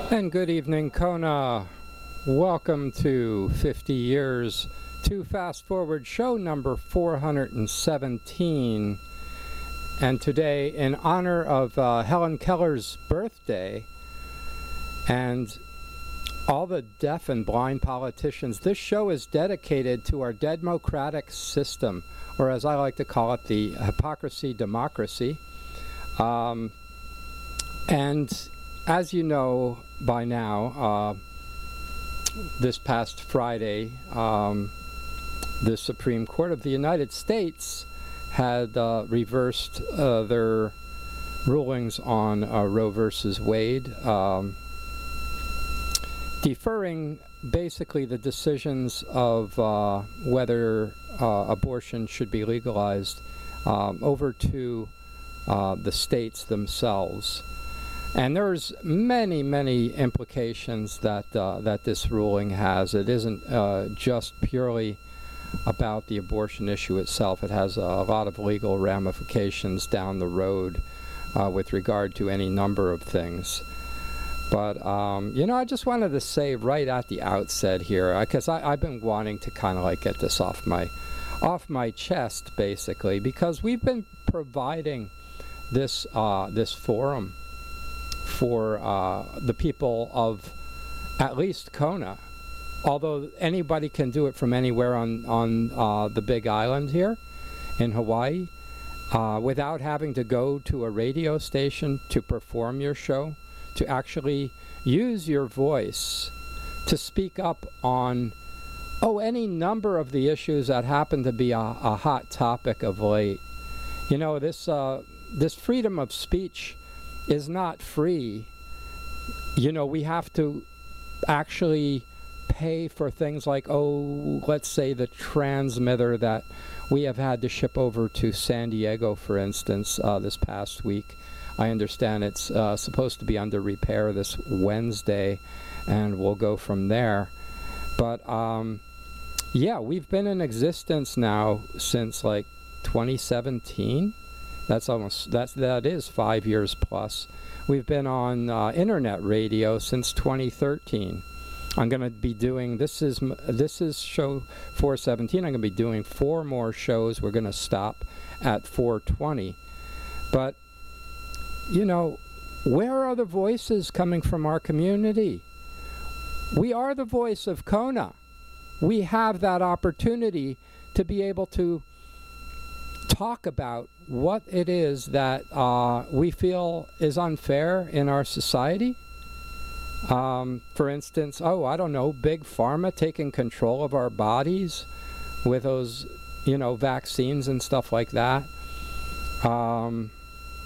And good evening, Kona. Welcome to 50 Years to Fast Forward, show number 417. And today, in honor of Helen Keller's birthday and all the deaf and blind politicians, this show is dedicated to our democratic system, or as I like to call it, the hypocrisy democracy. And as you know by now, this past Friday, the Supreme Court of the United States had reversed their rulings on Roe versus Wade, deferring basically the decisions of whether abortion should be legalized over to the states themselves. And there's many implications that that this ruling has. It isn't just purely about the abortion issue itself. It has a lot of legal ramifications down the road with regard to any number of things. But, I just wanted to say right at the outset here, because I've been wanting to kind of like get this off my chest, basically, because we've been providing this this forum for the people of at least Kona, although anybody can do it from anywhere on the Big Island here in Hawaii, without having to go to a radio station to perform your show, to actually use your voice to speak up on any number of the issues that happen to be a hot topic of late. You know, this freedom of speech is not free. You know, we have to actually pay for things like, let's say the transmitter that we have had to ship over to San Diego, for instance, this past week. I understand it's supposed to be under repair this Wednesday, and we'll go from there. But, yeah, we've been in existence now since, like, 2017. That is 5 years plus. We've been on internet radio since 2013. I'm going to be doing, this is show 417. I'm going to be doing 4 more shows. We're going to stop at 420. But, you know, where are the voices coming from our community? We are the voice of Kona. We have that opportunity to be able to talk about what it is that we feel is unfair in our society. For instance, I don't know, Big Pharma taking control of our bodies with those, vaccines and stuff like that.